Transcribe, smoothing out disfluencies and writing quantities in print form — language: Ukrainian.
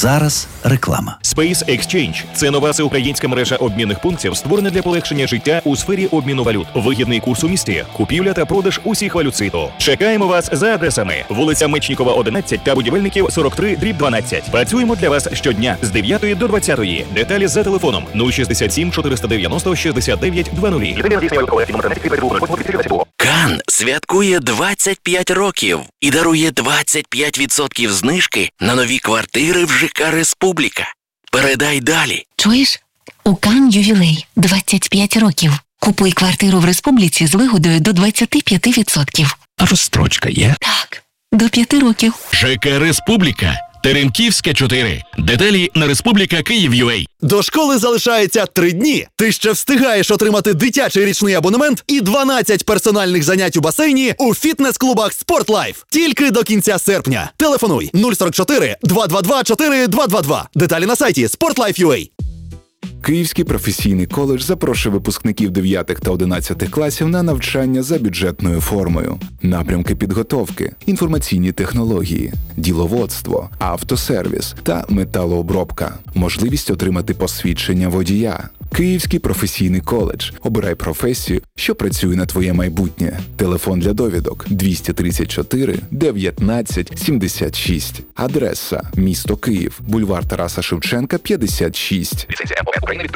зараз реклама. Space Exchange – це нова всеукраїнська мережа обмінних пунктів, створена для полегшення життя у сфері обміну валют. Вигідний курс у місті, купівля та продаж усіх валют світу. Чекаємо вас за адресами: вулиця Мечнікова, 11 та Будівельників, 43/12. Працюємо для вас щодня з 9 до 20. Деталі за телефоном 067 490 69 00. Кан святкує 25 років і дарує 25% знижки на нові квартири в ЖК «Республіка». Передай далі. Чуєш? У Кан ювілей 25 років. Купуй квартиру в Республіці з вигодою до 25%. А розстрочка є? Так, до 5 років. ЖК «Республіка». Теремківська, 4. Деталі на Республіка Київ.UA. До школи залишається 3 дні. Ти ще встигаєш отримати дитячий річний абонемент і 12 персональних занять у басейні у фітнес-клубах «Спортлайф». Тільки до кінця серпня. Телефонуй 044 222 4222. Деталі на сайті sportlife.ua. Київський професійний коледж запрошує випускників 9 та 11 класів на навчання за бюджетною формою. Напрямки підготовки – інформаційні технології, діловодство, автосервіс та металообробка. Можливість отримати посвідчення водія. Київський професійний коледж. Обирай професію, що працює на твоє майбутнє. Телефон для довідок 234 19 76. Адреса: місто Київ, бульвар Тараса Шевченка, 56.